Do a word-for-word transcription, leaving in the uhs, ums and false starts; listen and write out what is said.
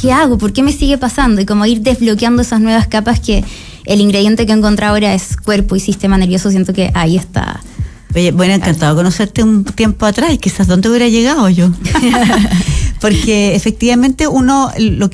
¿qué hago? ¿Por qué me sigue pasando? Y como ir desbloqueando esas nuevas capas que el ingrediente que he encontrado ahora es cuerpo y sistema nervioso. Siento que ahí está. Oye, bueno, encantado de conocerte un tiempo atrás, quizás dónde hubiera llegado yo. Porque efectivamente uno, lo que